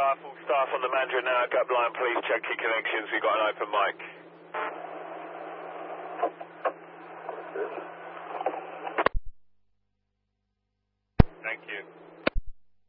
full staff on the Mandarin now. Gap line, please check your connections. We've got an open mic.